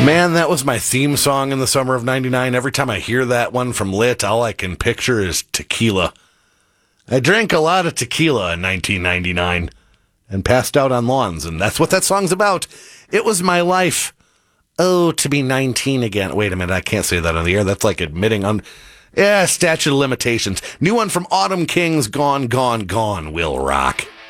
Man, that was my theme song in the summer of 99. Every time I hear that one from Lit, all I can picture is tequila. I drank a lot of tequila in 1999 and passed out on lawns, and that's what that song's about. It was my life. Oh, to be 19 again. Wait a minute, I can't say that on the air. That's like admitting on... Yeah, statute of limitations. New one from Autumn Kings, Gone, Gone, Gone, will rock.